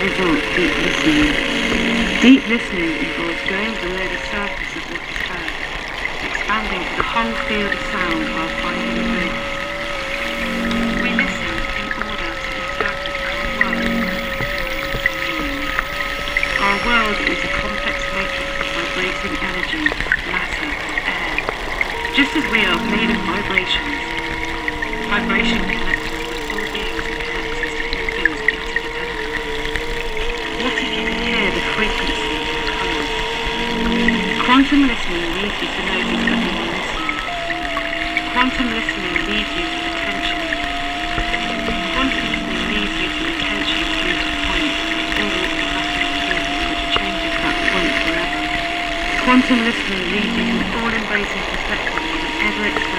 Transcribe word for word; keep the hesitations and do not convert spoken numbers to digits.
result, deep listening. Deep listening involves going below the surface of what is heard, expanding to the whole field of sound while finding the roots. We listen in order to interpret our world. Our world is a complex matrix of vibrating energy, matter, and air. Just as we are made of vibrations, vibration connects us with all beings and connects us to all things interdependently. What if you could hear the frequency of colours? Quantum listening leads you to notice everyone listening. Quantum listening leads you to attention. Quantum listening leads you to attention through to a point, all the automatic process which changes that point forever. Quantum listening leads you to an all-embracing perspective of an ever-expanding